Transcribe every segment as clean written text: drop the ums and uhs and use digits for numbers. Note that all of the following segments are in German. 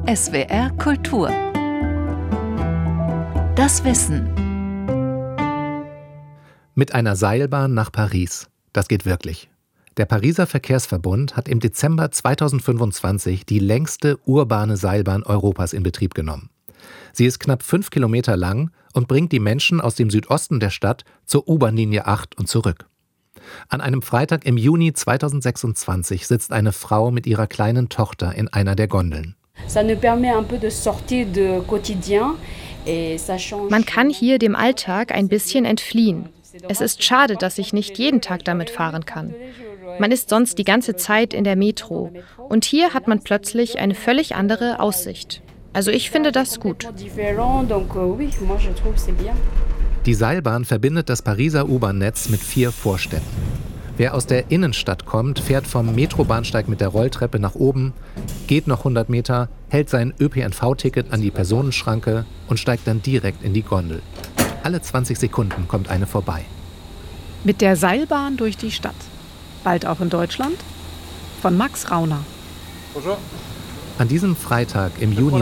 SWR Kultur. Das Wissen. Mit einer Seilbahn nach Paris. Das geht wirklich. Der Pariser Verkehrsverbund hat im Dezember 2025 die längste urbane Seilbahn Europas in Betrieb genommen. Sie ist knapp 5 Kilometer lang und bringt die Menschen aus dem Südosten der Stadt zur U-Bahn-Linie 8 und zurück. An einem Freitag im Juni 2026 sitzt eine Frau mit ihrer kleinen Tochter in einer der Gondeln. Man kann hier dem Alltag ein bisschen entfliehen. Es ist schade, dass ich nicht jeden Tag damit fahren kann. Man ist sonst die ganze Zeit in der Metro. Und hier hat man plötzlich eine völlig andere Aussicht. Also ich finde das gut. Die Seilbahn verbindet das Pariser U-Bahn-Netz mit 4 Vorstädten. Wer aus der Innenstadt kommt, fährt vom Metrobahnsteig mit der Rolltreppe nach oben, geht noch 100 Meter, hält sein ÖPNV-Ticket an die Personenschranke und steigt dann direkt in die Gondel. Alle 20 Sekunden kommt eine vorbei. Mit der Seilbahn durch die Stadt. Bald auch in Deutschland? Von Max Rauner. Bonjour. An diesem Freitag im Juni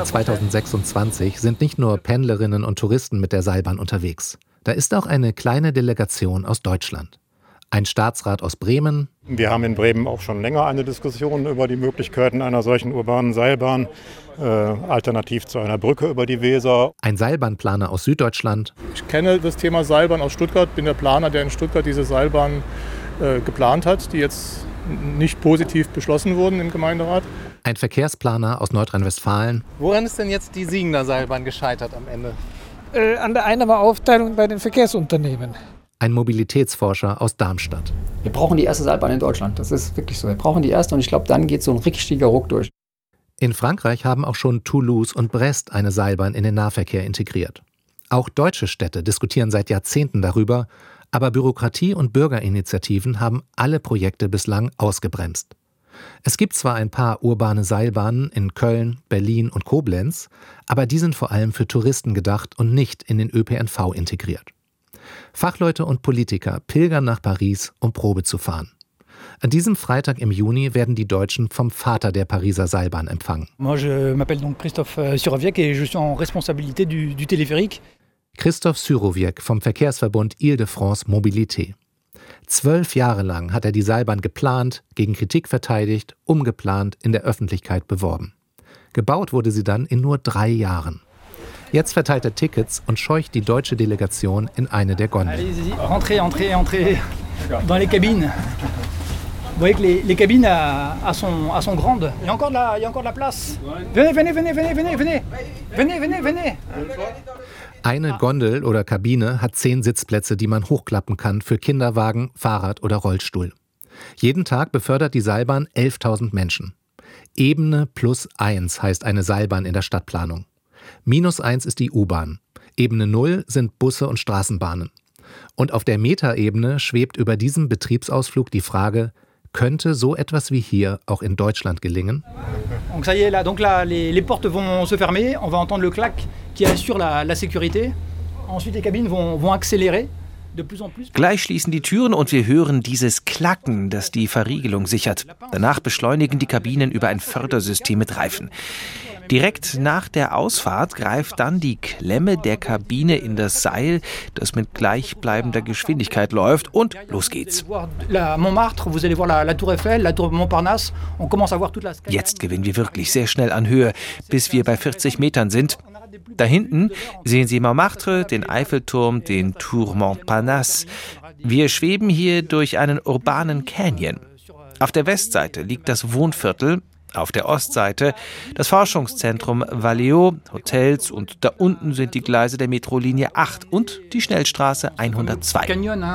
2026 sind nicht nur Pendlerinnen und Touristen mit der Seilbahn unterwegs. Da ist auch eine kleine Delegation aus Deutschland. Ein Staatsrat aus Bremen. Wir haben in Bremen auch schon länger eine Diskussion über die Möglichkeiten einer solchen urbanen Seilbahn, alternativ zu einer Brücke über die Weser. Ein Seilbahnplaner aus Süddeutschland. Ich kenne das Thema Seilbahn aus Stuttgart, bin der Planer, der in Stuttgart diese Seilbahn geplant hat, die jetzt nicht positiv beschlossen wurden im Gemeinderat. Ein Verkehrsplaner aus Nordrhein-Westfalen. Woran ist denn jetzt die Siegener Seilbahn gescheitert am Ende? An der Einnahmeaufteilung bei den Verkehrsunternehmen. Ein Mobilitätsforscher aus Darmstadt. Wir brauchen die erste Seilbahn in Deutschland. Das ist wirklich so. Wir brauchen die erste und ich glaube, dann geht so ein richtiger Ruck durch. In Frankreich haben auch schon Toulouse und Brest eine Seilbahn in den Nahverkehr integriert. Auch deutsche Städte diskutieren seit Jahrzehnten darüber, aber Bürokratie und Bürgerinitiativen haben alle Projekte bislang ausgebremst. Es gibt zwar ein paar urbane Seilbahnen in Köln, Berlin und Koblenz, aber die sind vor allem für Touristen gedacht und nicht in den ÖPNV integriert. Fachleute und Politiker pilgern nach Paris, um Probe zu fahren. An diesem Freitag im Juni werden die Deutschen vom Vater der Pariser Seilbahn empfangen. Moi, je m'appelle donc Christophe Surowiec et je suis en responsabilité du téléphérique. Christoph Surowiec vom Verkehrsverbund Île-de-France Mobilité. 12 Jahre lang hat er die Seilbahn geplant, gegen Kritik verteidigt, umgeplant, in der Öffentlichkeit beworben. Gebaut wurde sie dann in nur 3 Jahren. Jetzt verteilt er Tickets und scheucht die deutsche Delegation in eine der Gondeln. Entrez dans les cabines. Vous voyez que les cabines sont grandes. Il y a encore de la place. Venez. Eine Gondel oder Kabine hat 10 Sitzplätze, die man hochklappen kann für Kinderwagen, Fahrrad oder Rollstuhl. Jeden Tag befördert die Seilbahn 11.000 Menschen. Ebene plus 1 heißt eine Seilbahn in der Stadtplanung. -1 ist die U-Bahn. Ebene 0 sind Busse und Straßenbahnen. Und auf der Metaebene schwebt über diesem Betriebsausflug die Frage, könnte so etwas wie hier auch in Deutschland gelingen? Donc ça y est, là, les portes vont se fermer, on va entendre le clac qui assure la sécurité. Ensuite les cabines vont accélérer. Gleich schließen die Türen und wir hören dieses Klacken, das die Verriegelung sichert. Danach beschleunigen die Kabinen über ein Fördersystem mit Reifen. Direkt nach der Ausfahrt greift dann die Klemme der Kabine in das Seil, das mit gleichbleibender Geschwindigkeit läuft, und los geht's. Jetzt gewinnen wir wirklich sehr schnell an Höhe, bis wir bei 40 Metern sind. Da hinten sehen Sie Montmartre, den Eiffelturm, den Tour Montparnasse. Wir schweben hier durch einen urbanen Canyon. Auf der Westseite liegt das Wohnviertel, auf der Ostseite das Forschungszentrum Valeo, Hotels, und da unten sind die Gleise der Metrolinie 8 und die Schnellstraße 102.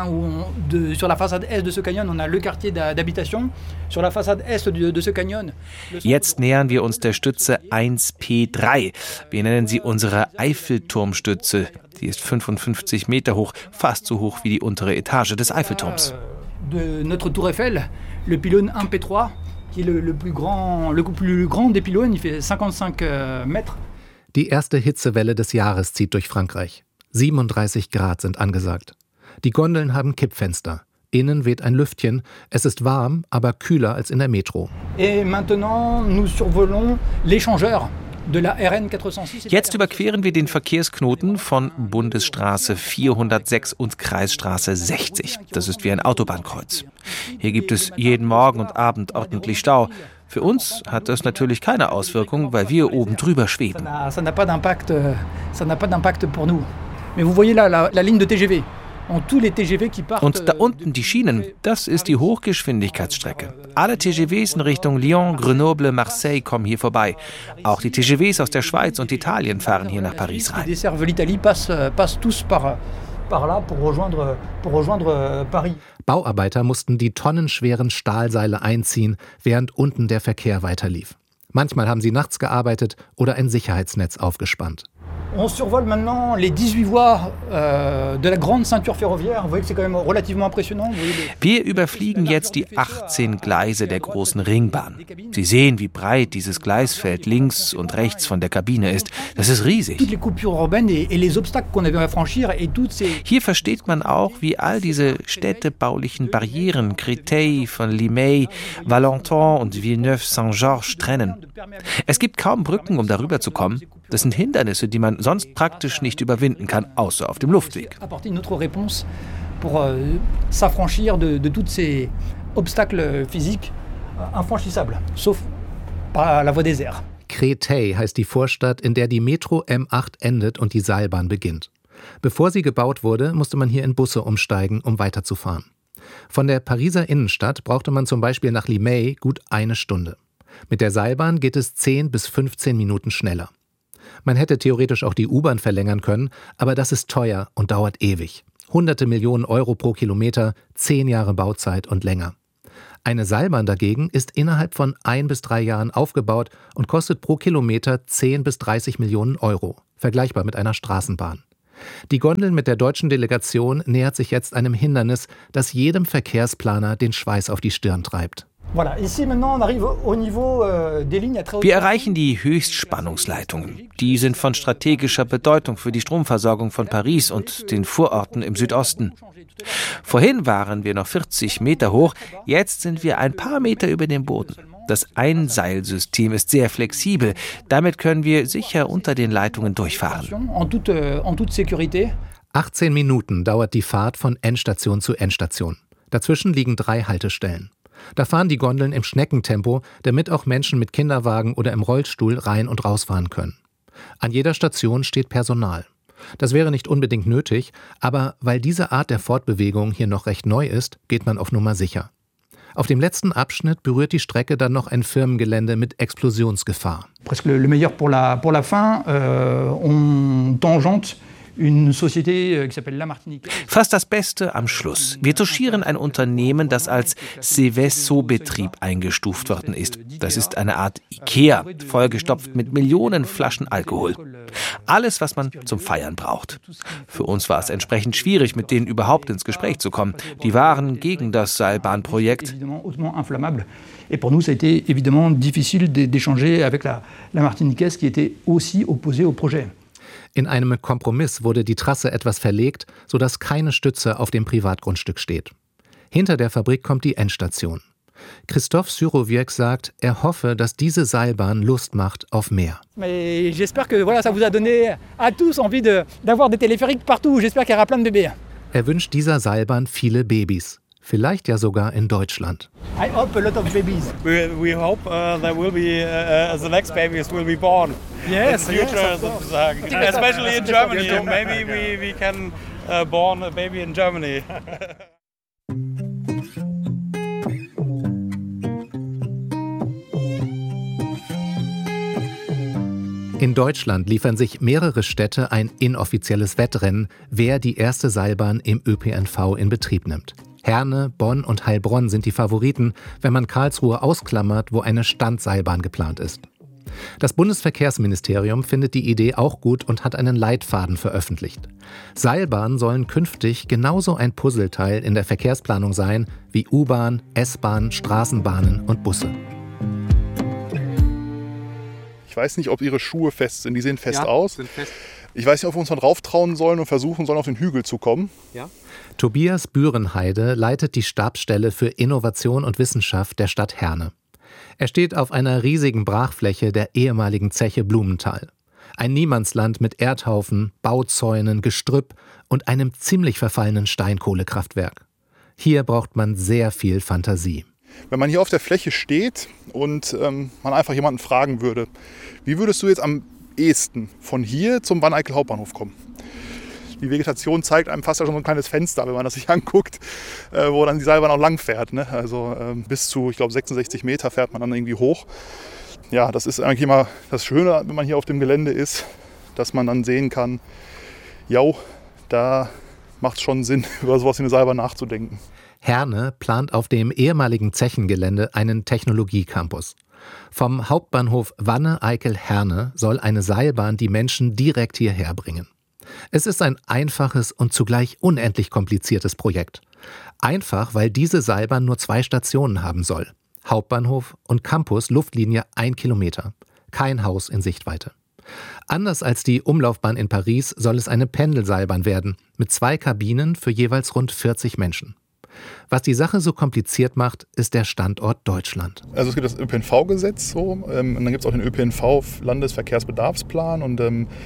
Jetzt nähern wir uns der Stütze 1P3. Wir nennen sie unsere Eiffelturmstütze. Die ist 55 Meter hoch, fast so hoch wie die untere Etage des Eiffelturms. Notre Tour Eiffel, le pylône 1P3. Le plus grand des pylônes, il fait 55 Mètres. Die erste Hitzewelle des Jahres zieht durch Frankreich. 37 Grad sind angesagt. Die Gondeln haben Kippfenster. Innen weht ein Lüftchen. Es ist warm, aber kühler als in der Metro. Et maintenant, nous survolons l'échangeur. Jetzt überqueren wir den Verkehrsknoten von Bundesstraße 406 und Kreisstraße 60. Das ist wie ein Autobahnkreuz. Hier gibt es jeden Morgen und Abend ordentlich Stau. Für uns hat das natürlich keine Auswirkung, weil wir oben drüber schweben. Ça n'a pas d'impact pour nous. Mais vous voyez là la ligne de TGV. Und da unten die Schienen, das ist die Hochgeschwindigkeitsstrecke. Alle TGVs in Richtung Lyon, Grenoble, Marseille kommen hier vorbei. Auch die TGVs aus der Schweiz und Italien fahren hier nach Paris rein. Bauarbeiter mussten die tonnenschweren Stahlseile einziehen, während unten der Verkehr weiterlief. Manchmal haben sie nachts gearbeitet oder ein Sicherheitsnetz aufgespannt. On survole maintenant les 18 voies de la grande ceinture ferroviaire. Vous voyez que c'est quand même relativement impressionnant. Wir überfliegen jetzt die 18 Gleise der großen Ringbahn. Sie sehen, wie breit dieses Gleisfeld links und rechts von der Kabine ist. Das ist riesig. Hier versteht man auch, wie all diese städtebaulichen Barrieren Créteil von Limay, Valenton und Villeneuve-Saint-Georges trennen. Es gibt kaum Brücken, um darüber zu kommen. Das sind Hindernisse, die man sonst praktisch nicht überwinden kann, außer auf dem Luftweg. Créteil heißt die Vorstadt, in der die Metro M8 endet und die Seilbahn beginnt. Bevor sie gebaut wurde, musste man hier in Busse umsteigen, um weiterzufahren. Von der Pariser Innenstadt brauchte man zum Beispiel nach Limay gut 1 Stunde. Mit der Seilbahn geht es 10 bis 15 Minuten schneller. Man hätte theoretisch auch die U-Bahn verlängern können, aber das ist teuer und dauert ewig. Hunderte Millionen Euro pro Kilometer, 10 Jahre Bauzeit und länger. Eine Seilbahn dagegen ist innerhalb von 1 bis 3 Jahren aufgebaut und kostet pro Kilometer 10 bis 30 Millionen Euro, vergleichbar mit einer Straßenbahn. Die Gondel mit der deutschen Delegation nähert sich jetzt einem Hindernis, das jedem Verkehrsplaner den Schweiß auf die Stirn treibt. Wir erreichen die Höchstspannungsleitungen. Die sind von strategischer Bedeutung für die Stromversorgung von Paris und den Vororten im Südosten. Vorhin waren wir noch 40 Meter hoch, jetzt sind wir ein paar Meter über dem Boden. Das Einseilsystem ist sehr flexibel, damit können wir sicher unter den Leitungen durchfahren. 18 Minuten dauert die Fahrt von Endstation zu Endstation. Dazwischen liegen 3 Haltestellen. Da fahren die Gondeln im Schneckentempo, damit auch Menschen mit Kinderwagen oder im Rollstuhl rein- und rausfahren können. An jeder Station steht Personal. Das wäre nicht unbedingt nötig, aber weil diese Art der Fortbewegung hier noch recht neu ist, geht man auf Nummer sicher. Auf dem letzten Abschnitt berührt die Strecke dann noch ein Firmengelände mit Explosionsgefahr. Presque le meilleur pour la fin, on tangente. Fast das Beste am Schluss. Wir touchieren ein Unternehmen, das als Seveso-Betrieb eingestuft worden ist. Das ist eine Art Ikea, vollgestopft mit Millionen Flaschen Alkohol. Alles, was man zum Feiern braucht. Für uns war es entsprechend schwierig, mit denen überhaupt ins Gespräch zu kommen. Die waren gegen das Seilbahnprojekt. Et pour nous, ça a été évidemment difficile d'échanger avec la Martiniquaise qui était aussi opposée au projet. In einem Kompromiss wurde die Trasse etwas verlegt, sodass keine Stütze auf dem Privatgrundstück steht. Hinter der Fabrik kommt die Endstation. Christophe Surowiec sagt, er hoffe, dass diese Seilbahn Lust macht auf mehr. J'espère que ça vous a donné à tous envie d'avoir des téléphériques partout. J'espère qu'il y aura plein de bébés. Er wünscht dieser Seilbahn viele Babys. Vielleicht ja sogar in Deutschland. I hope a lot of babies. We hope there will be the next babies will be born. Yes, in the future, sozusagen. Especially in Germany. Maybe we can born a baby in Germany. In Deutschland liefern sich mehrere Städte ein inoffizielles Wettrennen, wer die erste Seilbahn im ÖPNV in Betrieb nimmt. Herne, Bonn und Heilbronn sind die Favoriten, wenn man Karlsruhe ausklammert, wo eine Standseilbahn geplant ist. Das Bundesverkehrsministerium findet die Idee auch gut und hat einen Leitfaden veröffentlicht. Seilbahnen sollen künftig genauso ein Puzzleteil in der Verkehrsplanung sein wie U-Bahn, S-Bahn, Straßenbahnen und Busse. Ich weiß nicht, ob Ihre Schuhe fest sind. Die sehen fest aus. Sind fest. Ich weiß nicht, ob wir uns mal drauf trauen sollen und versuchen sollen, auf den Hügel zu kommen. Ja. Tobias Bührenheide leitet die Stabsstelle für Innovation und Wissenschaft der Stadt Herne. Er steht auf einer riesigen Brachfläche der ehemaligen Zeche Blumenthal. Ein Niemandsland mit Erdhaufen, Bauzäunen, Gestrüpp und einem ziemlich verfallenen Steinkohlekraftwerk. Hier braucht man sehr viel Fantasie. Wenn man hier auf der Fläche steht und man einfach jemanden fragen würde, wie würdest du jetzt am ehesten von hier zum Wann-Eickel Hauptbahnhof kommen? Die Vegetation zeigt einem fast ja schon so ein kleines Fenster, wenn man das sich anguckt, wo dann die Seilbahn auch lang fährt. Ne? Also bis zu, ich glaube, 66 Meter fährt man dann irgendwie hoch. Ja, das ist eigentlich immer das Schöne, wenn man hier auf dem Gelände ist, dass man dann sehen kann, ja, da macht es schon Sinn, über sowas wie eine Seilbahn nachzudenken. Herne plant auf dem ehemaligen Zechengelände einen Technologiecampus. Vom Hauptbahnhof Wanne-Eickel-Herne soll eine Seilbahn die Menschen direkt hierher bringen. Es ist ein einfaches und zugleich unendlich kompliziertes Projekt. Einfach, weil diese Seilbahn nur 2 Stationen haben soll. Hauptbahnhof und Campus Luftlinie 1 Kilometer. Kein Haus in Sichtweite. Anders als die Umlaufbahn in Paris soll es eine Pendelseilbahn werden, mit 2 Kabinen für jeweils rund 40 Menschen. Was die Sache so kompliziert macht, ist der Standort Deutschland. Also es gibt das ÖPNV-Gesetz so, und dann gibt es auch den ÖPNV-Landesverkehrsbedarfsplan und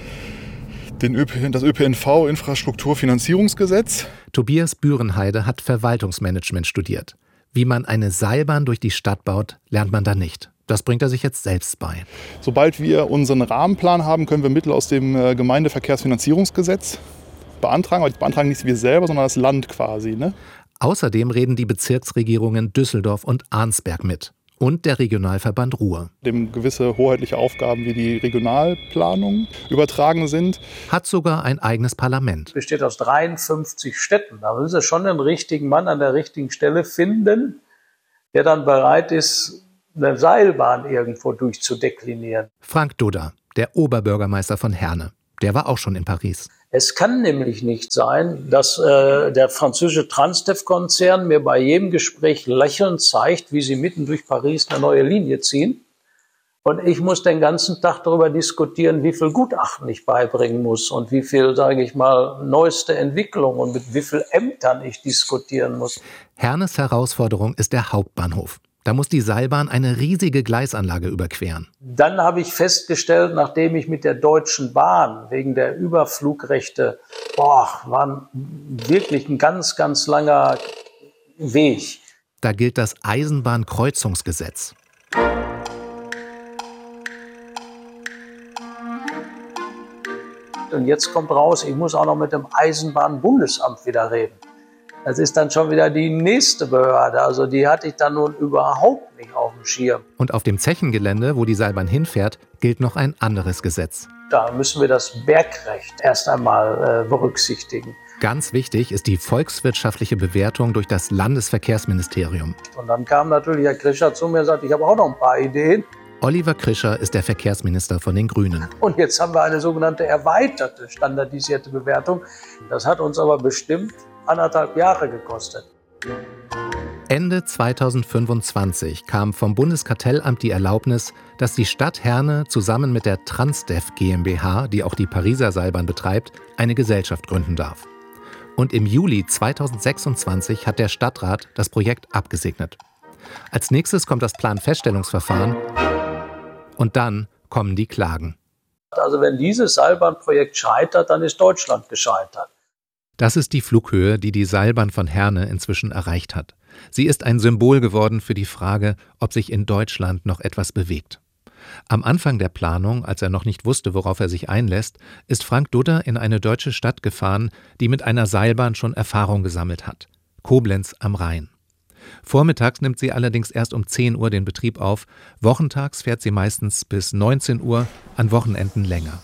das ÖPNV-Infrastrukturfinanzierungsgesetz. Tobias Bürenheide hat Verwaltungsmanagement studiert. Wie man eine Seilbahn durch die Stadt baut, lernt man da nicht. Das bringt er sich jetzt selbst bei. Sobald wir unseren Rahmenplan haben, können wir Mittel aus dem Gemeindeverkehrsfinanzierungsgesetz beantragen. Aber das beantragen nicht wir selber, sondern das Land quasi. Ne? Außerdem reden die Bezirksregierungen Düsseldorf und Arnsberg mit. Und der Regionalverband Ruhr. Dem gewisse hoheitliche Aufgaben wie die Regionalplanung übertragen sind. Hat sogar ein eigenes Parlament. Besteht aus 53 Städten. Da müssen Sie schon den richtigen Mann an der richtigen Stelle finden, der dann bereit ist, eine Seilbahn irgendwo durchzudeklinieren. Frank Dudda, der Oberbürgermeister von Herne. Der war auch schon in Paris. Es kann nämlich nicht sein, dass der französische Transdev-Konzern mir bei jedem Gespräch lächelnd zeigt, wie sie mitten durch Paris eine neue Linie ziehen. Und ich muss den ganzen Tag darüber diskutieren, wie viel Gutachten ich beibringen muss und wie viel, sage ich mal, neueste Entwicklung und mit wie viel Ämtern ich diskutieren muss. Hernes Herausforderung ist der Hauptbahnhof. Da muss die Seilbahn eine riesige Gleisanlage überqueren. Dann habe ich festgestellt, nachdem ich mit der Deutschen Bahn wegen der Überflugrechte, war wirklich ein ganz, ganz langer Weg. Da gilt das Eisenbahnkreuzungsgesetz. Und jetzt kommt raus, ich muss auch noch mit dem Eisenbahnbundesamt wieder reden. Das ist dann schon wieder die nächste Behörde. Also die hatte ich dann nun überhaupt nicht auf dem Schirm. Und auf dem Zechengelände, wo die Seilbahn hinfährt, gilt noch ein anderes Gesetz. Da müssen wir das Bergrecht erst einmal berücksichtigen. Ganz wichtig ist die volkswirtschaftliche Bewertung durch das Landesverkehrsministerium. Und dann kam natürlich Herr Krischer zu mir und sagte, ich habe auch noch ein paar Ideen. Oliver Krischer ist der Verkehrsminister von den Grünen. Und jetzt haben wir eine sogenannte erweiterte, standardisierte Bewertung. Das hat uns aber bestimmt 1,5 Jahre gekostet. Ende 2025 kam vom Bundeskartellamt die Erlaubnis, dass die Stadt Herne zusammen mit der Transdev GmbH, die auch die Pariser Seilbahn betreibt, eine Gesellschaft gründen darf. Und im Juli 2026 hat der Stadtrat das Projekt abgesegnet. Als nächstes kommt das Planfeststellungsverfahren und dann kommen die Klagen. Also wenn dieses Seilbahnprojekt scheitert, dann ist Deutschland gescheitert. Das ist die Flughöhe, die die Seilbahn von Herne inzwischen erreicht hat. Sie ist ein Symbol geworden für die Frage, ob sich in Deutschland noch etwas bewegt. Am Anfang der Planung, als er noch nicht wusste, worauf er sich einlässt, ist Frank Dudda in eine deutsche Stadt gefahren, die mit einer Seilbahn schon Erfahrung gesammelt hat: Koblenz am Rhein. Vormittags nimmt sie allerdings erst um 10 Uhr den Betrieb auf, wochentags fährt sie meistens bis 19 Uhr, an Wochenenden länger.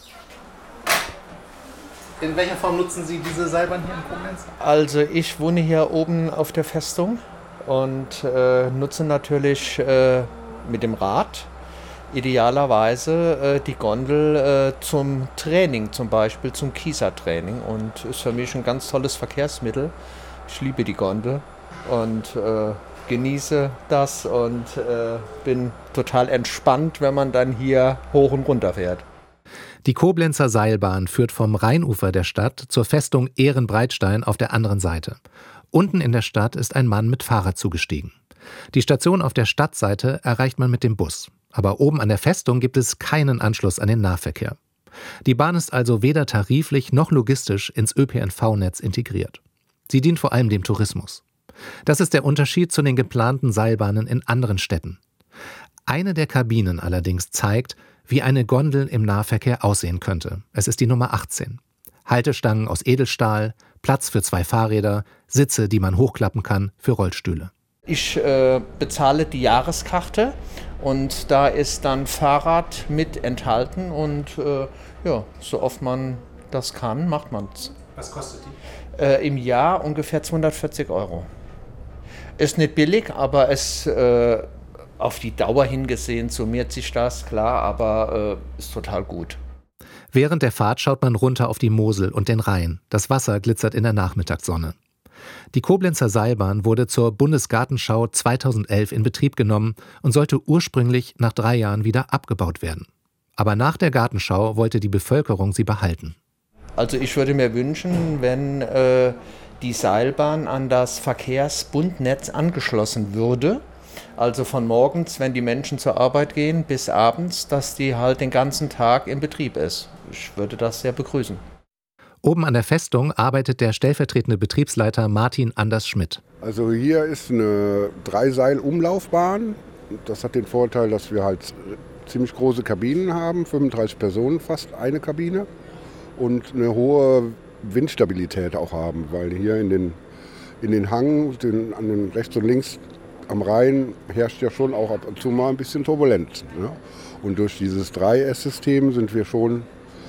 In welcher Form nutzen Sie diese Seilbahn hier in Koblenz? Also ich wohne hier oben auf der Festung und nutze natürlich mit dem Rad idealerweise die Gondel zum Training, zum Beispiel zum Kiesertraining, und ist für mich ein ganz tolles Verkehrsmittel. Ich liebe die Gondel und genieße das und bin total entspannt, wenn man dann hier hoch und runter fährt. Die Koblenzer Seilbahn führt vom Rheinufer der Stadt zur Festung Ehrenbreitstein auf der anderen Seite. Unten in der Stadt ist ein Mann mit Fahrrad zugestiegen. Die Station auf der Stadtseite erreicht man mit dem Bus. Aber oben an der Festung gibt es keinen Anschluss an den Nahverkehr. Die Bahn ist also weder tariflich noch logistisch ins ÖPNV-Netz integriert. Sie dient vor allem dem Tourismus. Das ist der Unterschied zu den geplanten Seilbahnen in anderen Städten. Eine der Kabinen allerdings zeigt, wie eine Gondel im Nahverkehr aussehen könnte. Es ist die Nummer 18. Haltestangen aus Edelstahl, Platz für 2 Fahrräder, Sitze, die man hochklappen kann für Rollstühle. Ich bezahle die Jahreskarte und da ist dann Fahrrad mit enthalten und so oft man das kann, macht man es. Was kostet die? Im Jahr ungefähr 240 €. Ist nicht billig, aber es auf die Dauer hingesehen summiert sich das, klar, aber ist total gut. Während der Fahrt schaut man runter auf die Mosel und den Rhein. Das Wasser glitzert in der Nachmittagssonne. Die Koblenzer Seilbahn wurde zur Bundesgartenschau 2011 in Betrieb genommen und sollte ursprünglich nach 3 Jahren wieder abgebaut werden. Aber nach der Gartenschau wollte die Bevölkerung sie behalten. Also ich würde mir wünschen, wenn die Seilbahn an das Verkehrsbundnetz angeschlossen würde. Also von morgens, wenn die Menschen zur Arbeit gehen, bis abends, dass die halt den ganzen Tag in Betrieb ist. Ich würde das sehr begrüßen. Oben an der Festung arbeitet der stellvertretende Betriebsleiter Martin Anders Schmidt. Also hier ist eine 3-Seil-Umlaufbahn. Das hat den Vorteil, dass wir halt ziemlich große Kabinen haben, 35 Personen fast eine Kabine. Und eine hohe Windstabilität auch haben, weil hier in den Hang, an den rechts und links am Rhein herrscht ja schon auch ab und zu mal ein bisschen Turbulenz. Ne? Und durch dieses 3S-System sind wir schon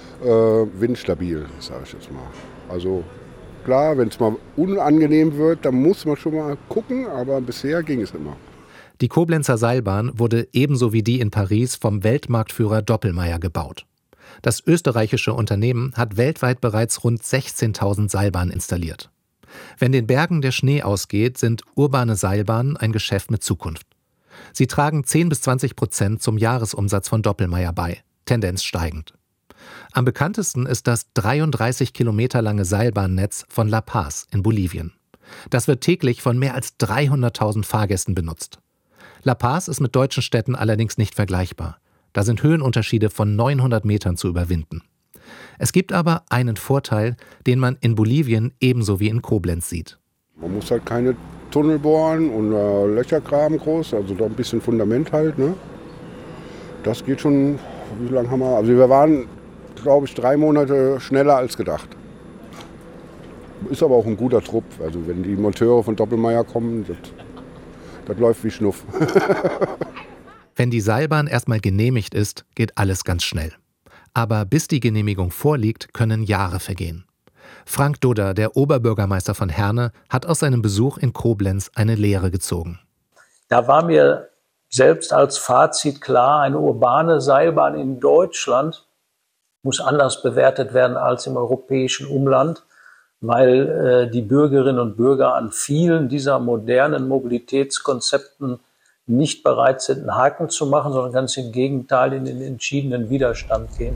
windstabil, sage ich jetzt mal. Also klar, wenn es mal unangenehm wird, dann muss man schon mal gucken, aber bisher ging es immer. Die Koblenzer Seilbahn wurde ebenso wie die in Paris vom Weltmarktführer Doppelmayr gebaut. Das österreichische Unternehmen hat weltweit bereits rund 16.000 Seilbahnen installiert. Wenn den Bergen der Schnee ausgeht, sind urbane Seilbahnen ein Geschäft mit Zukunft. Sie tragen 10-20% zum Jahresumsatz von Doppelmayr bei, Tendenz steigend. Am bekanntesten ist das 33 Kilometer lange Seilbahnnetz von La Paz in Bolivien. Das wird täglich von mehr als 300.000 Fahrgästen benutzt. La Paz ist mit deutschen Städten allerdings nicht vergleichbar. Da sind Höhenunterschiede von 900 Metern zu überwinden. Es gibt aber einen Vorteil, den man in Bolivien ebenso wie in Koblenz sieht. Man muss halt keine Tunnel bohren und Löcher graben groß, also da ein bisschen Fundament halt. Ne? Das geht schon, wie lange haben wir? Also wir waren, glaube ich, 3 Monate schneller als gedacht. Ist aber auch ein guter Trupp. Also wenn die Monteure von Doppelmayr kommen, das läuft wie Schnuff. Wenn die Seilbahn erstmal genehmigt ist, geht alles ganz schnell. Aber bis die Genehmigung vorliegt, können Jahre vergehen. Frank Dodder, der Oberbürgermeister von Herne, hat aus seinem Besuch in Koblenz eine Lehre gezogen. Da war mir selbst als Fazit klar, eine urbane Seilbahn in Deutschland muss anders bewertet werden als im europäischen Umland, weil die Bürgerinnen und Bürger an vielen dieser modernen Mobilitätskonzepten nicht bereit sind, einen Haken zu machen, sondern ganz im Gegenteil in den entschiedenen Widerstand gehen.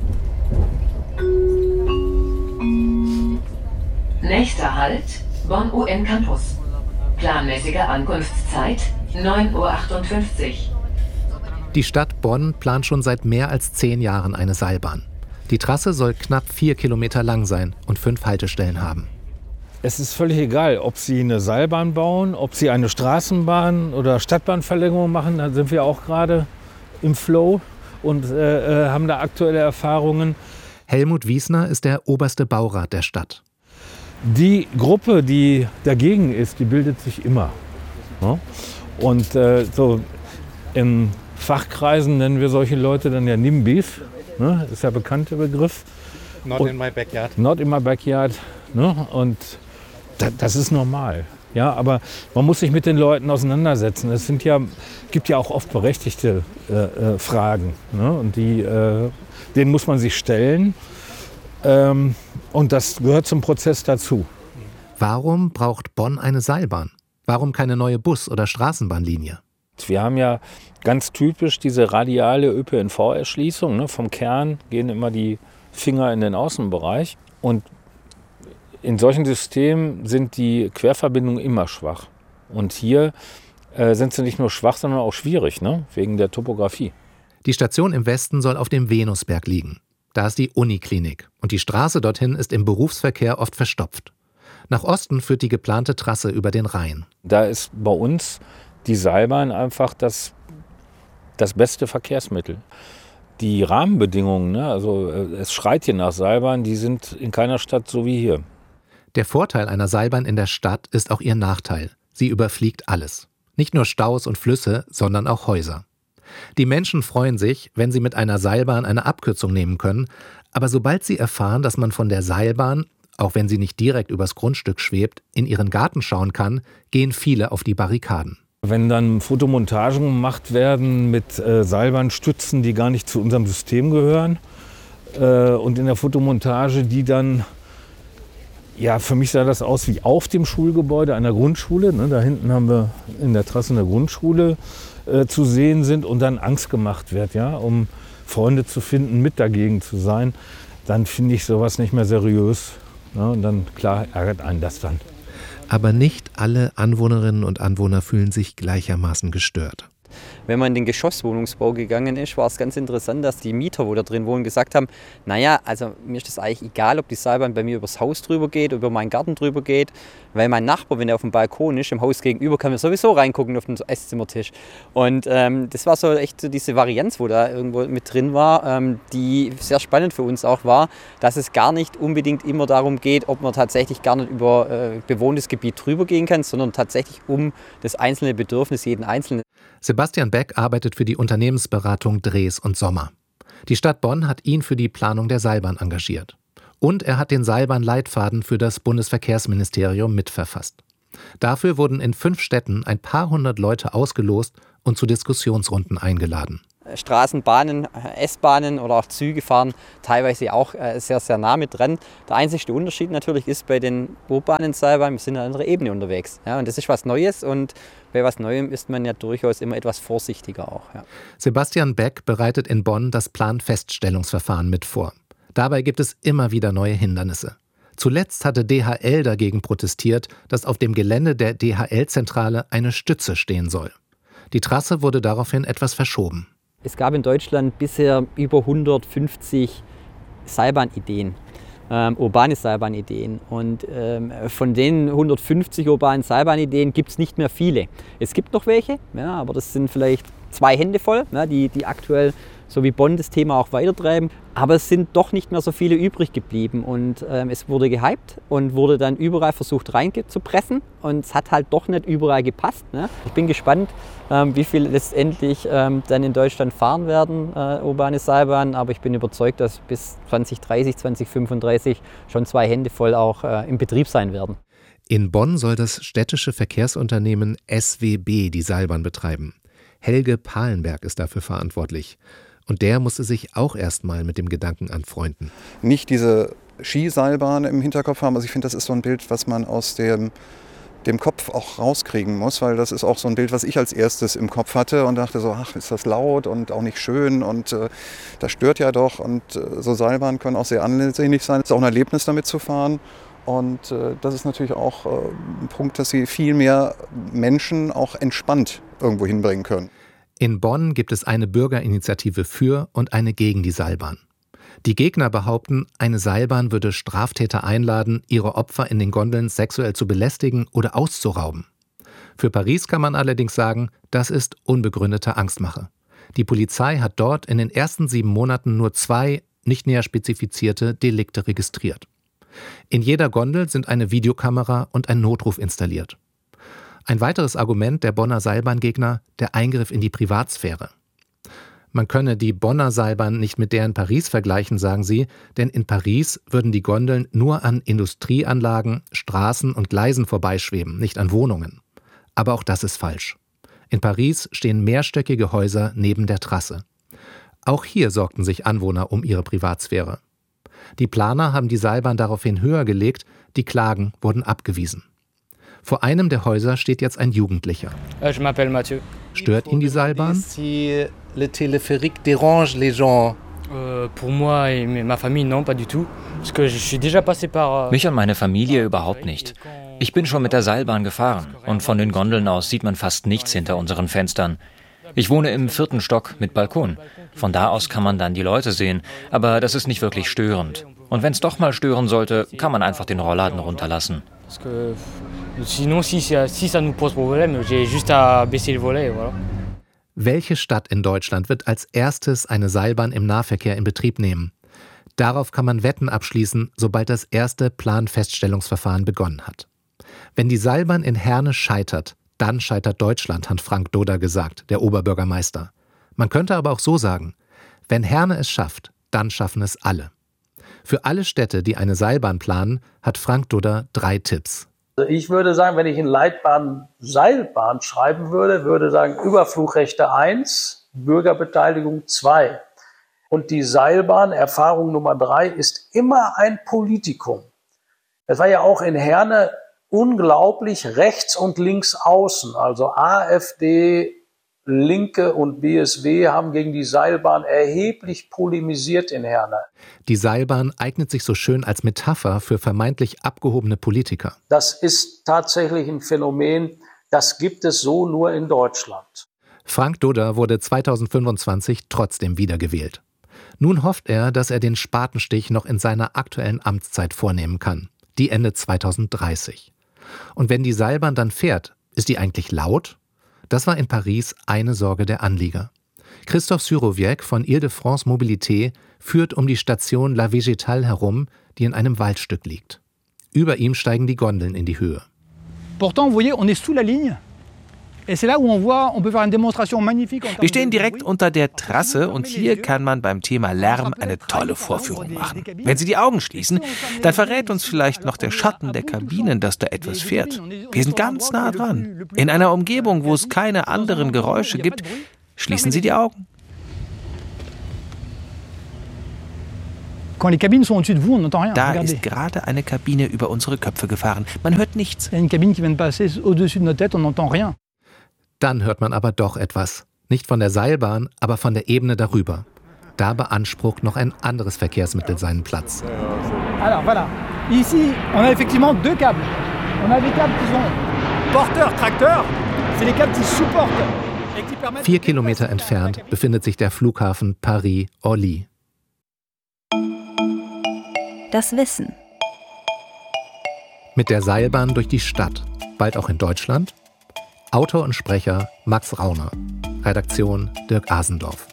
Nächster Halt, Bonn UN Campus. Planmäßige Ankunftszeit 9:58 Uhr. Die Stadt Bonn plant schon seit mehr als 10 Jahren eine Seilbahn. Die Trasse soll knapp 4 Kilometer lang sein und 5 Haltestellen haben. Es ist völlig egal, ob Sie eine Seilbahn bauen, ob Sie eine Straßenbahn oder Stadtbahnverlängerung machen. Da sind wir auch gerade im Flow und haben da aktuelle Erfahrungen. Helmut Wiesner ist der oberste Baurat der Stadt. Die Gruppe, die dagegen ist, die bildet sich immer. Ne? Und so in Fachkreisen nennen wir solche Leute dann ja NIMBYs. Ne? Das ist ja ein bekannter Begriff. Not in my backyard. Not in my backyard. Ne? Und das ist normal. Ja, aber man muss sich mit den Leuten auseinandersetzen. Es gibt ja auch oft berechtigte Fragen. Ne? Und denen muss man sich stellen. Und das gehört zum Prozess dazu. Warum braucht Bonn eine Seilbahn? Warum keine neue Bus- oder Straßenbahnlinie? Wir haben ja ganz typisch diese radiale ÖPNV-Erschließung. Ne? Vom Kern gehen immer die Finger in den Außenbereich. Und in solchen Systemen sind die Querverbindungen immer schwach. Und hier sind sie nicht nur schwach, sondern auch schwierig, ne? Wegen der Topografie. Die Station im Westen soll auf dem Venusberg liegen. Da ist die Uniklinik und die Straße dorthin ist im Berufsverkehr oft verstopft. Nach Osten führt die geplante Trasse über den Rhein. Da ist bei uns die Seilbahn einfach das beste Verkehrsmittel. Die Rahmenbedingungen, ne, also es schreit hier nach Seilbahn, die sind in keiner Stadt so wie hier. Der Vorteil einer Seilbahn in der Stadt ist auch ihr Nachteil. Sie überfliegt alles. Nicht nur Staus und Flüsse, sondern auch Häuser. Die Menschen freuen sich, wenn sie mit einer Seilbahn eine Abkürzung nehmen können, aber sobald sie erfahren, dass man von der Seilbahn, auch wenn sie nicht direkt übers Grundstück schwebt, in ihren Garten schauen kann, gehen viele auf die Barrikaden. Wenn dann Fotomontagen gemacht werden mit Seilbahnstützen, die gar nicht zu unserem System gehören, und in der Fotomontage die dann, ja, für mich sah das aus wie auf dem Schulgebäude einer Grundschule, ne, da hinten haben wir in der Trasse eine Grundschule, zu sehen sind und dann Angst gemacht wird, ja, um Freunde zu finden, mit dagegen zu sein, dann finde ich sowas nicht mehr seriös. Ja, und dann, klar, ärgert einen das dann. Aber nicht alle Anwohnerinnen und Anwohner fühlen sich gleichermaßen gestört. Wenn man in den Geschosswohnungsbau gegangen ist, war es ganz interessant, dass die Mieter, wo da drin wohnen, gesagt haben, naja, also mir ist das eigentlich egal, ob die Seilbahn bei mir übers Haus drüber geht, über meinen Garten drüber geht, weil mein Nachbar, wenn er auf dem Balkon ist, im Haus gegenüber, kann mir sowieso reingucken auf den Esszimmertisch. Und das war so echt so diese Varianz, wo da irgendwo mit drin war, die sehr spannend für uns auch war, dass es gar nicht unbedingt immer darum geht, ob man tatsächlich gar nicht über bewohntes Gebiet drüber gehen kann, sondern tatsächlich um das einzelne Bedürfnis jeden Einzelnen. Sebastian Beck arbeitet für die Unternehmensberatung Drees und Sommer. Die Stadt Bonn hat ihn für die Planung der Seilbahn engagiert. Und er hat den Seilbahnleitfaden für das Bundesverkehrsministerium mitverfasst. Dafür wurden in 5 Städten ein paar hundert Leute ausgelost und zu Diskussionsrunden eingeladen. Straßenbahnen, S-Bahnen oder auch Züge fahren teilweise auch sehr, sehr nah mit dran. Der einzige Unterschied natürlich ist, bei den urbanen Seilbahnen, wir sind auf einer anderen Ebene unterwegs. Ja, und das ist was Neues und bei was Neuem ist man ja durchaus immer etwas vorsichtiger auch. Ja. Sebastian Beck bereitet in Bonn das Planfeststellungsverfahren mit vor. Dabei gibt es immer wieder neue Hindernisse. Zuletzt hatte DHL dagegen protestiert, dass auf dem Gelände der DHL-Zentrale eine Stütze stehen soll. Die Trasse wurde daraufhin etwas verschoben. Es gab in Deutschland bisher über 150 Seilbahnideen, urbane Seilbahnideen. Und von den 150 urbanen Seilbahnideen gibt es nicht mehr viele. Es gibt noch welche, ja, aber das sind vielleicht 2 Hände voll, ja, die aktuell so wie Bonn das Thema auch weitertreiben. Aber es sind doch nicht mehr so viele übrig geblieben und es wurde gehypt und wurde dann überall versucht reinzupressen und es hat halt doch nicht überall gepasst. Ne? Ich bin gespannt, wie viel letztendlich dann in Deutschland fahren werden, urbane Seilbahnen, aber ich bin überzeugt, dass bis 2030, 2035 schon 2 Hände voll auch im Betrieb sein werden. In Bonn soll das städtische Verkehrsunternehmen SWB die Seilbahn betreiben. Helge Palenberg ist dafür verantwortlich. Und der musste sich auch erstmal mit dem Gedanken anfreunden. Nicht diese Skiseilbahn im Hinterkopf haben. Also ich finde, das ist so ein Bild, was man aus dem Kopf auch rauskriegen muss, weil das ist auch so ein Bild, was ich als erstes im Kopf hatte und dachte so, ach, ist das laut und auch nicht schön und das stört ja doch. Und so Seilbahnen können auch sehr ansehnlich sein. Es ist auch ein Erlebnis, damit zu fahren. Und das ist natürlich auch ein Punkt, dass sie viel mehr Menschen auch entspannt irgendwo hinbringen können. In Bonn gibt es eine Bürgerinitiative für und eine gegen die Seilbahn. Die Gegner behaupten, eine Seilbahn würde Straftäter einladen, ihre Opfer in den Gondeln sexuell zu belästigen oder auszurauben. Für Paris kann man allerdings sagen, das ist unbegründete Angstmache. Die Polizei hat dort in den ersten 7 Monaten nur 2 nicht näher spezifizierte Delikte registriert. In jeder Gondel sind eine Videokamera und ein Notruf installiert. Ein weiteres Argument der Bonner Seilbahngegner, der Eingriff in die Privatsphäre. Man könne die Bonner Seilbahn nicht mit der in Paris vergleichen, sagen sie, denn in Paris würden die Gondeln nur an Industrieanlagen, Straßen und Gleisen vorbeischweben, nicht an Wohnungen. Aber auch das ist falsch. In Paris stehen mehrstöckige Häuser neben der Trasse. Auch hier sorgten sich Anwohner um ihre Privatsphäre. Die Planer haben die Seilbahn daraufhin höher gelegt, die Klagen wurden abgewiesen. Vor einem der Häuser steht jetzt ein Jugendlicher. Je m'appelle Mathieu. Stört ihn die Seilbahn? Si le téléphérique dérange les gens. Pour moi et ma famille, non, pas du tout. Parce que je suis déjà passé par. Mich und meine Familie überhaupt nicht. Ich bin schon mit der Seilbahn gefahren und von den Gondeln aus sieht man fast nichts hinter unseren Fenstern. Ich wohne im 4. Stock mit Balkon. Von da aus kann man dann die Leute sehen, aber das ist nicht wirklich störend. Und wenn es doch mal stören sollte, kann man einfach den Rollladen runterlassen. Welche Stadt in Deutschland wird als erstes eine Seilbahn im Nahverkehr in Betrieb nehmen? Darauf kann man Wetten abschließen, sobald das erste Planfeststellungsverfahren begonnen hat. Wenn die Seilbahn in Herne scheitert, dann scheitert Deutschland, hat Frank Doder gesagt, der Oberbürgermeister. Man könnte aber auch so sagen, wenn Herne es schafft, dann schaffen es alle. Für alle Städte, die eine Seilbahn planen, hat Frank Doder 3 Tipps. Ich würde sagen, wenn ich in Leitbahn Seilbahn schreiben würde sagen Überflugrechte 1, Bürgerbeteiligung 2. Und die Seilbahn, Erfahrung Nummer 3, ist immer ein Politikum. Es war ja auch in Herne unglaublich rechts und links außen. Also AfD, Linke und BSW haben gegen die Seilbahn erheblich polemisiert in Herne. Die Seilbahn eignet sich so schön als Metapher für vermeintlich abgehobene Politiker. Das ist tatsächlich ein Phänomen, das gibt es so nur in Deutschland. Frank Doder wurde 2025 trotzdem wiedergewählt. Nun hofft er, dass er den Spatenstich noch in seiner aktuellen Amtszeit vornehmen kann, die Ende 2030. Und wenn die Seilbahn dann fährt, ist die eigentlich laut? Das war in Paris eine Sorge der Anlieger. Christophe Syrowiec von Île-de-France Mobilité führt um die Station La Végétale herum, die in einem Waldstück liegt. Über ihm steigen die Gondeln in die Höhe. Pourtant, vous voyez, on est sous la ligne. Wir stehen direkt unter der Trasse und hier kann man beim Thema Lärm eine tolle Vorführung machen. Wenn Sie die Augen schließen, dann verrät uns vielleicht noch der Schatten der Kabinen, dass da etwas fährt. Wir sind ganz nah dran. In einer Umgebung, wo es keine anderen Geräusche gibt, schließen Sie die Augen. Da ist gerade eine Kabine über unsere Köpfe gefahren. Man hört nichts. Dann hört man aber doch etwas. Nicht von der Seilbahn, aber von der Ebene darüber. Da beansprucht noch ein anderes Verkehrsmittel seinen Platz. Alors voilà, ici on a effectivement 2 câbles. On a des câbles qui sont porteurs, tracteurs. C'est les câbles qui supportent. 4 Kilometer entfernt befindet sich der Flughafen Paris-Orly. Das Wissen. Mit der Seilbahn durch die Stadt, bald auch in Deutschland. Autor und Sprecher Max Rauner. Redaktion Dirk Asendorf.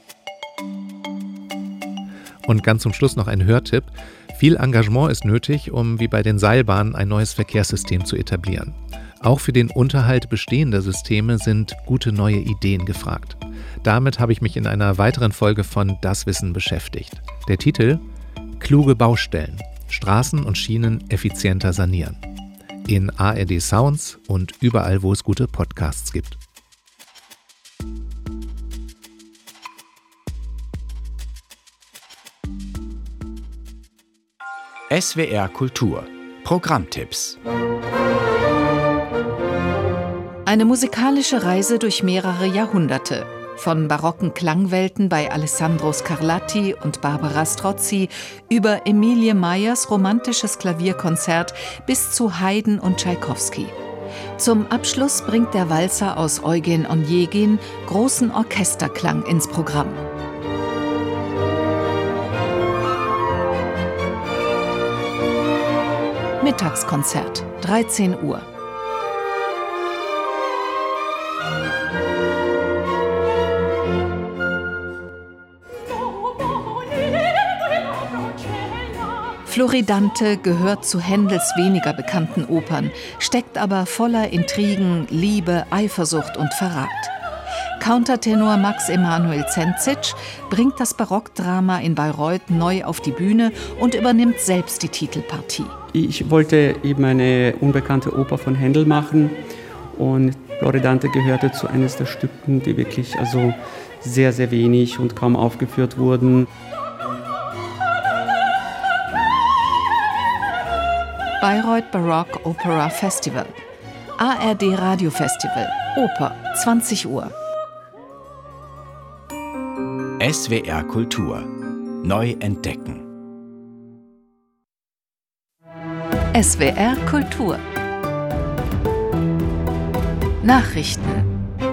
Und ganz zum Schluss noch ein Hörtipp. Viel Engagement ist nötig, um wie bei den Seilbahnen ein neues Verkehrssystem zu etablieren. Auch für den Unterhalt bestehender Systeme sind gute neue Ideen gefragt. Damit habe ich mich in einer weiteren Folge von Das Wissen beschäftigt. Der Titel: Kluge Baustellen. Straßen und Schienen effizienter sanieren. In ARD Sounds und überall, wo es gute Podcasts gibt. SWR Kultur. Programmtipps. Eine musikalische Reise durch mehrere Jahrhunderte. Von barocken Klangwelten bei Alessandro Scarlatti und Barbara Strozzi über Emilie Meyers romantisches Klavierkonzert bis zu Haydn und Tschaikowski. Zum Abschluss bringt der Walzer aus Eugen Onegin großen Orchesterklang ins Programm. Mittagskonzert, 13 Uhr. Floridante gehört zu Händels weniger bekannten Opern, steckt aber voller Intrigen, Liebe, Eifersucht und Verrat. Countertenor Max Emanuel Zenzic bringt das Barockdrama in Bayreuth neu auf die Bühne und übernimmt selbst die Titelpartie. Ich wollte eben eine unbekannte Oper von Händel machen und Floridante gehörte zu eines der Stücken, die wirklich sehr, sehr wenig und kaum aufgeführt wurden. Bayreuth Baroque Opera Festival. ARD Radio Festival. Oper, 20 Uhr. SWR Kultur. Neu entdecken. SWR Kultur. Nachrichten.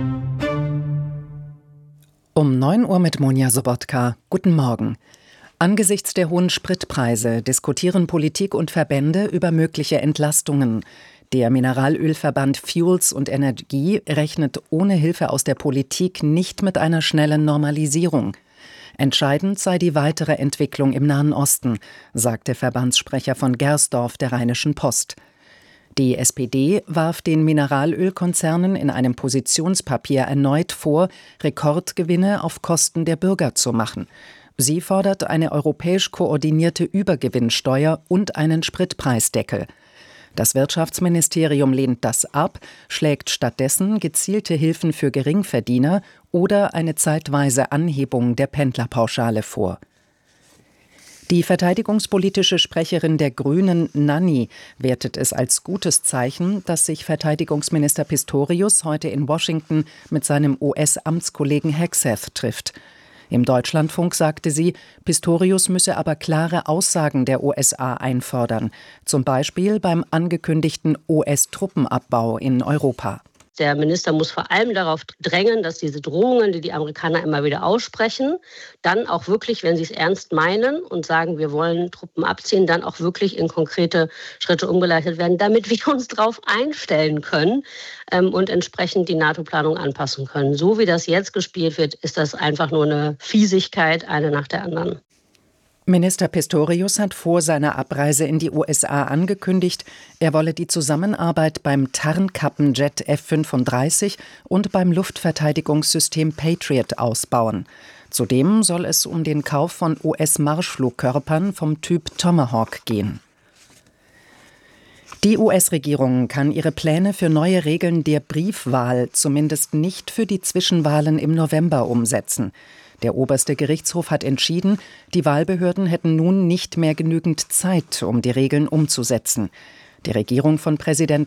Um 9 Uhr mit Monja Sobotka. Guten Morgen. Angesichts der hohen Spritpreise diskutieren Politik und Verbände über mögliche Entlastungen. Der Mineralölverband Fuels und Energie rechnet ohne Hilfe aus der Politik nicht mit einer schnellen Normalisierung. Entscheidend sei die weitere Entwicklung im Nahen Osten, sagte Verbandssprecher von Gersdorf der Rheinischen Post. Die SPD warf den Mineralölkonzernen in einem Positionspapier erneut vor, Rekordgewinne auf Kosten der Bürger zu machen. Sie fordert eine europäisch koordinierte Übergewinnsteuer und einen Spritpreisdeckel. Das Wirtschaftsministerium lehnt das ab, schlägt stattdessen gezielte Hilfen für Geringverdiener oder eine zeitweise Anhebung der Pendlerpauschale vor. Die verteidigungspolitische Sprecherin der Grünen, Nanni, wertet es als gutes Zeichen, dass sich Verteidigungsminister Pistorius heute in Washington mit seinem US-Amtskollegen Hegseth trifft. Im Deutschlandfunk sagte sie, Pistorius müsse aber klare Aussagen der USA einfordern, zum Beispiel beim angekündigten US-Truppenabbau in Europa. Der Minister muss vor allem darauf drängen, dass diese Drohungen, die die Amerikaner immer wieder aussprechen, dann auch wirklich, wenn sie es ernst meinen und sagen, wir wollen Truppen abziehen, dann auch wirklich in konkrete Schritte umgeleitet werden, damit wir uns darauf einstellen können und entsprechend die NATO-Planung anpassen können. So wie das jetzt gespielt wird, ist das einfach nur eine Fiesigkeit, eine nach der anderen. Minister Pistorius hat vor seiner Abreise in die USA angekündigt, er wolle die Zusammenarbeit beim Tarnkappenjet F-35 und beim Luftverteidigungssystem Patriot ausbauen. Zudem soll es um den Kauf von US-Marschflugkörpern vom Typ Tomahawk gehen. Die US-Regierung kann ihre Pläne für neue Regeln der Briefwahl zumindest nicht für die Zwischenwahlen im November umsetzen. Der oberste Gerichtshof hat entschieden, die Wahlbehörden hätten nun nicht mehr genügend Zeit, um die Regeln umzusetzen. Die Regierung von Präsident